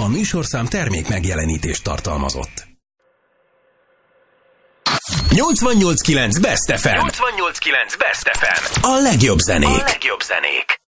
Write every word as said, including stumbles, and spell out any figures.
A műsorszám termék megjelenítést tartalmazott. nyolcvannyolc kilenc Best ef em. nyolcvannyolc kilenc Best ef em. A legjobb zenék. A legjobb zenék.